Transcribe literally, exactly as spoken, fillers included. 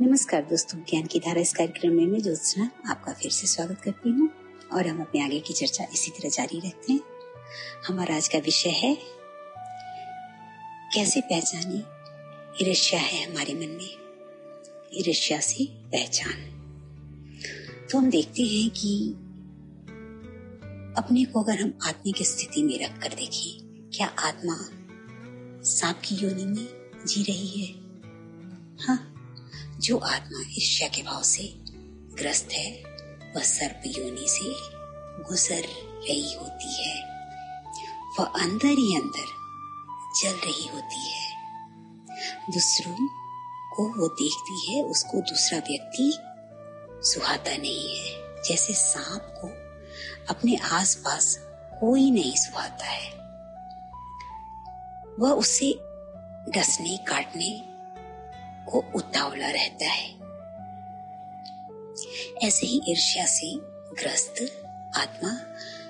नमस्कार दोस्तों, ज्ञान की धारा इस कार्यक्रम में मैं ज्योत्सना आपका फिर से स्वागत करती हूँ और हम अपने आगे की चर्चा इसी तरह जारी रखते हैं। हमारा आज का विषय है कैसे पहचाने ईर्ष्या है हमारे मन में, ईर्ष्या से पहचान। तो हम देखते हैं कि अपने को अगर हम आत्मा की स्थिति में रख कर देखें, क्या आत्मा सांप की योनि में जी रही है? हाँ, जो आत्मा ईर्ष्या के भाव से ग्रस्त है वह सर्प योनि से गुजर रही होती है, वह अंदर ही अंदर जल रही होती है। दूसरों को वो देखती है, उसको दूसरा व्यक्ति सुहाता नहीं है। जैसे सांप को अपने आसपास कोई नहीं सुहाता है, वह उसे डसने काटने को उतावला रहता है। ऐसे ही ईर्ष्या से ग्रस्त आत्मा